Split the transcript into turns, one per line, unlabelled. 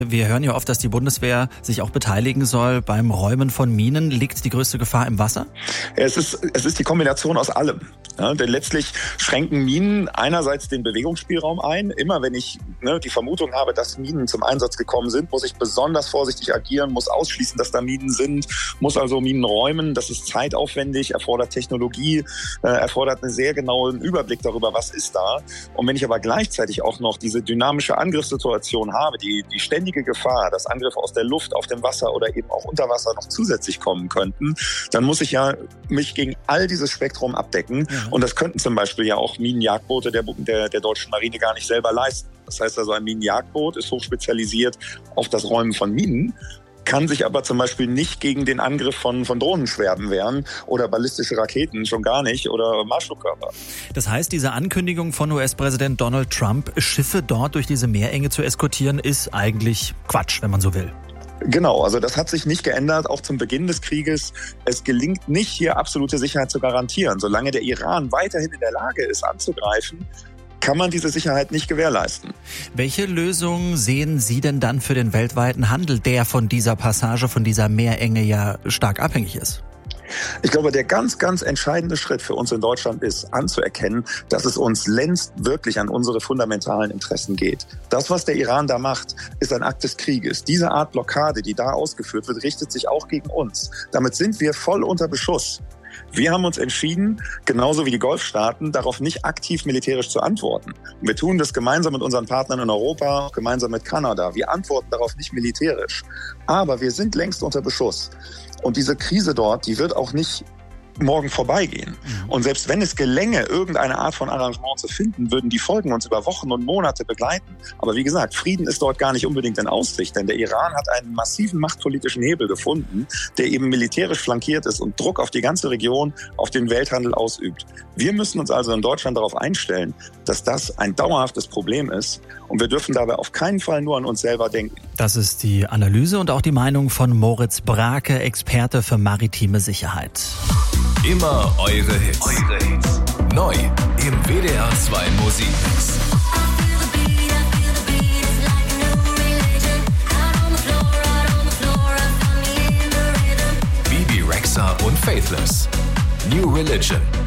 Wir hören ja oft, dass die Bundeswehr sich auch beteiligen soll beim Räumen von Minen. Liegt die größte Gefahr im Wasser?
Ja, es ist die Kombination aus allem. Ja, denn letztlich schränken Minen einerseits den Bewegungsspielraum ein. Immer wenn ich die Vermutung habe, dass Minen zum Einsatz gekommen sind, muss ich besonders vorsichtig agieren, muss ausschließen, dass da Minen sind, muss also Minen räumen. Das ist zeitaufwendig, erfordert Technologie, erfordert einen sehr genauen Überblick darüber, was ist da. Und wenn ich aber gleichzeitig auch noch diese dynamische Angriffssituation habe, die ständige Gefahr, dass Angriffe aus der Luft, auf dem Wasser oder eben auch unter Wasser noch zusätzlich kommen könnten, dann muss ich ja mich gegen all dieses Spektrum abdecken. Ja. Und das könnten zum Beispiel ja auch Minenjagdboote der deutschen Marine gar nicht selber leisten. Das heißt also, ein Minenjagdboot ist hochspezialisiert auf das Räumen von Minen, kann sich aber zum Beispiel nicht gegen den Angriff von Drohnenschwärmen wehren oder ballistische Raketen schon gar nicht oder Marschflugkörper.
Das heißt, diese Ankündigung von US-Präsident Donald Trump, Schiffe dort durch diese Meerenge zu eskortieren, ist eigentlich Quatsch, wenn man so will.
Genau, also das hat sich nicht geändert, auch zum Beginn des Krieges. Es gelingt nicht, hier absolute Sicherheit zu garantieren. Solange der Iran weiterhin in der Lage ist, anzugreifen, kann man diese Sicherheit nicht gewährleisten.
Welche Lösung sehen Sie denn dann für den weltweiten Handel, der von dieser Passage, von dieser Meerenge ja stark abhängig ist?
Ich glaube, der ganz, ganz entscheidende Schritt für uns in Deutschland ist, anzuerkennen, dass es uns längst wirklich an unsere fundamentalen Interessen geht. Das, was der Iran da macht, ist ein Akt des Krieges. Diese Art Blockade, die da ausgeführt wird, richtet sich auch gegen uns. Damit sind wir voll unter Beschuss. Wir haben uns entschieden, genauso wie die Golfstaaten, darauf nicht aktiv militärisch zu antworten. Und wir tun das gemeinsam mit unseren Partnern in Europa, gemeinsam mit Kanada. Wir antworten darauf nicht militärisch. Aber wir sind längst unter Beschuss. Und diese Krise dort, die wird auch nicht morgen vorbeigehen. Und selbst wenn es gelänge, irgendeine Art von Arrangement zu finden, würden die Folgen uns über Wochen und Monate begleiten. Aber wie gesagt, Frieden ist dort gar nicht unbedingt in Aussicht, denn der Iran hat einen massiven machtpolitischen Hebel gefunden, der eben militärisch flankiert ist und Druck auf die ganze Region, auf den Welthandel ausübt. Wir müssen uns also in Deutschland darauf einstellen, dass das ein dauerhaftes Problem ist und wir dürfen dabei auf keinen Fall nur an uns selber denken.
Das ist die Analyse und auch die Meinung von Moritz Brake, Experte für maritime Sicherheit.
Immer eure Hits. Neu im WDR 2 Musikmix. Bibi Rexha und Faithless. New Religion.